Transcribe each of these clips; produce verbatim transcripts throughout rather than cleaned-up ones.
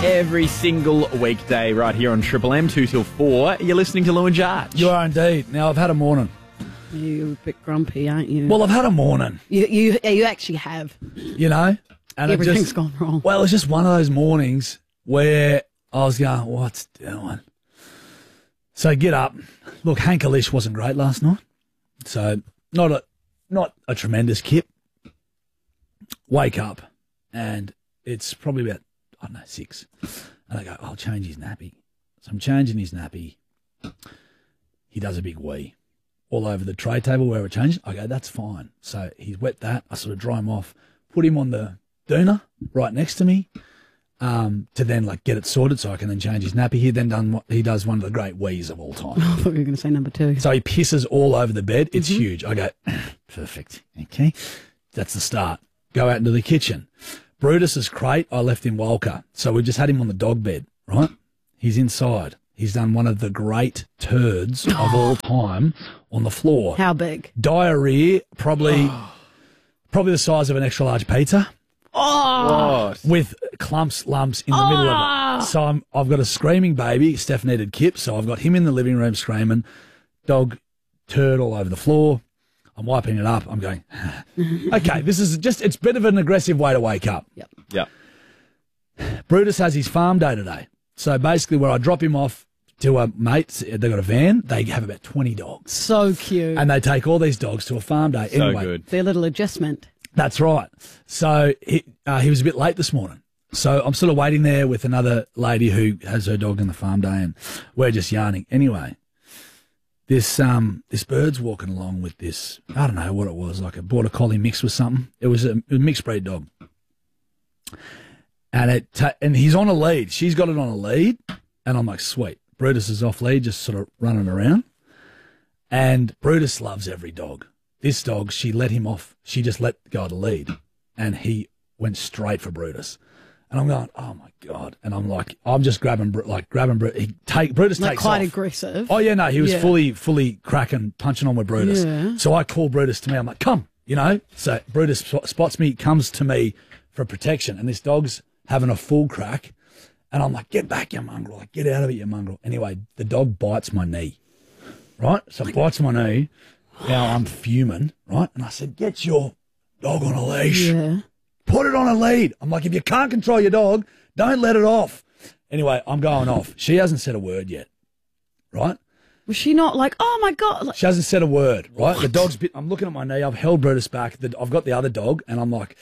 every single weekday right here on Triple M, two till four. You're listening to Lou and Jarge. You are indeed. Now, I've had a morning. You're a bit grumpy, aren't you? Well, I've had a morning. You you, you actually have. You know? And Everything's it just, gone wrong. Well, it's just one of those mornings where I was going, what's doing? So I get up. Look, Hank Alish wasn't great last night. So not a not a tremendous kip. Wake up and it's probably about, I don't know, six. And I go, I'll change his nappy. So I'm changing his nappy. He does a big wee all over the tray table where we're changing. I go, that's fine. So he's wet that. I sort of dry him off, put him on the doona right next to me um, to then like get it sorted so I can then change his nappy. He then done what he does one of the great wees of all time. I thought you were going to say number two. So he pisses all over the bed. It's Mm-hmm. huge. I go, perfect. Okay. That's the start. Go out into the kitchen. Brutus's crate, I left in Walker. So we just had him on the dog bed, right? He's inside. He's done one of the great turds of all time on the floor. How big? Diarrhea, probably, probably the size of an extra large pizza. Oh, With clumps, lumps in the middle of it. So I'm, I've got a screaming baby. Steph needed Kip, so I've got him in the living room screaming. Dog turd all over the floor. I'm wiping it up. I'm going, okay, this is just, it's a bit of an aggressive way to wake up. Yep. Yeah. Brutus has his farm day today. So basically where I drop him off to a mate, they've got a van, they have about twenty dogs. so cute. And they take all these dogs to a farm day. So anyway, good. Their little adjustment. That's right. So he, uh, he was a bit late this morning. So I'm sort of waiting there with another lady who has her dog on the farm day and we're just yarning. Anyway, this um this bird's walking along with this, I don't know what it was, like a border collie mixed with something. It was a, a mixed breed dog. And it ta- and he's on a lead. She's got it on a lead. And I'm like, sweet. Brutus is off lead, just sort of running around. And Brutus loves every dog. This dog, she let him off. She just let go of the lead. And he went straight for Brutus. And I'm going, oh, my God. And I'm like, I'm just grabbing, Bru- like, grabbing Brutus. He take, Brutus Like takes quite off. aggressive. Oh, yeah, no, he was Yeah. fully, fully cracking, punching on with Brutus. Yeah. So I call Brutus to me. I'm like, come, you know. So Brutus sp- spots me, comes to me for protection. And this dog's having a full crack. And I'm like, get back, you mongrel. Like, get out of it, you mongrel. Anyway, the dog bites my knee, right? So it bites my knee. Now I'm fuming, right? And I said, get your dog on a leash. Yeah. Put it on a lead. I'm like, if you can't control your dog, don't let it off. Anyway, I'm going off. She hasn't said a word yet, right? Was she not like, oh my God? Like, She hasn't said a word, right? The dog's bit, I'm looking at my knee. I've held Brutus back. The, I've got the other dog, and I'm like,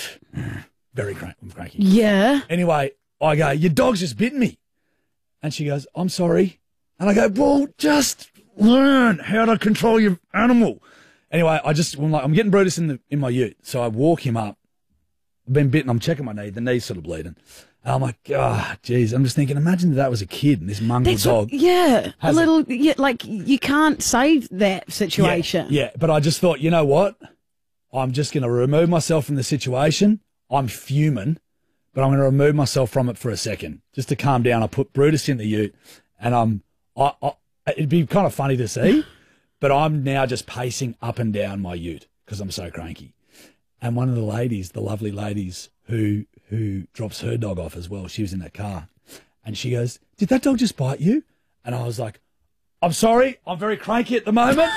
very cranky. I'm cranky. yeah. Anyway, I go, your dog's just bitten me. And she goes, I'm sorry. And I go, well, just learn how to control your animal. Anyway, I just, I'm like, I'm getting Brutus in the in my ute. So I walk him up. I've been bitten. I'm checking my knee. The knee's sort of bleeding. And I'm like, ah, geez. I'm just thinking, imagine that, that was a kid and this mongrel That's dog. what, yeah. A has little, yeah, like you can't save that situation. Yeah, yeah, but I just thought, you know what? I'm just going to remove myself from the situation. I'm fuming, but I'm going to remove myself from it for a second just to calm down. I put Brutus in the ute, and I'm. I, I, it'd be kind of funny to see, but I'm now just pacing up and down my ute because I'm so cranky. And one of the ladies, the lovely ladies who who drops her dog off as well, she was in that car, and she goes, "Did that dog just bite you?" And I was like, I'm sorry, I'm very cranky at the moment.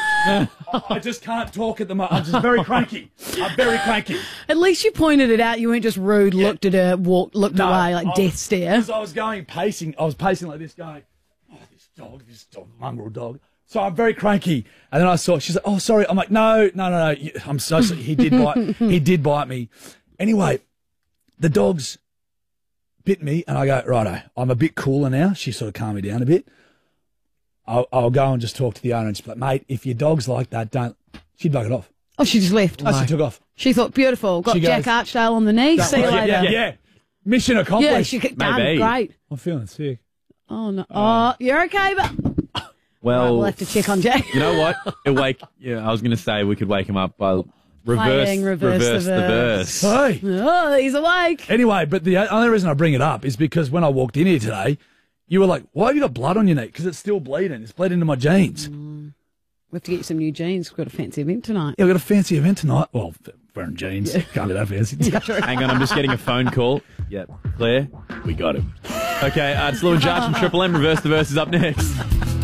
I just can't talk at the moment. I'm just very cranky. I'm very cranky. At least you pointed it out. You weren't just rude, looked at her, walked, looked No, away, like I- death stare. Because I was going pacing. I was pacing like this, going, oh, this dog, this dog, mongrel dog. So I'm very cranky. And then I saw, she's like, oh, sorry. I'm like, no, no, no, no. You- I'm so sorry. He did bite, he did bite me. Anyway, the dog's bit me, and I go, righto, I'm a bit cooler now. She sort of calmed me down a bit. I'll, I'll go and just talk to the owner and she's like, mate, if your dog's like that, don't. She'd bug it off. Oh, she just left. Oh, she took off. She thought, beautiful. Got She Jack goes- Archdale on the knee. See you yeah, later. yeah, yeah. Mission Yeah, accomplished. she got done. Maybe. Great. I'm feeling sick. Oh, no. Oh, you're okay, but Well, we'll have to check on Jack. you know what? It wake. Yeah, I was going to say we could wake him up by reverse, Playing reverse the reverse the verse. Hey. Oh, he's awake. Anyway, but the only reason I bring it up is because when I walked in here today, you were like, why have you got blood on your knee? Because it's still bleeding. It's bled into my jeans. We have to get you some new jeans. We've got a fancy event tonight. Yeah, we've got a fancy event tonight. Well, wearing jeans. Can't be that fancy. Hang on, I'm just getting a phone call. Yep, Claire, we got him. Okay, uh, it's Lou and Judge from Triple M. Reverse the Verse is up next.